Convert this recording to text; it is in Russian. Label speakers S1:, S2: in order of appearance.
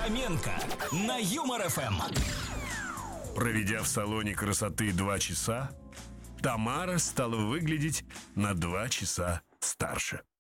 S1: Хоменко на Юмор ФМ.
S2: Проведя в салоне красоты 2 часа, Тамара стала выглядеть на 2 часа старше.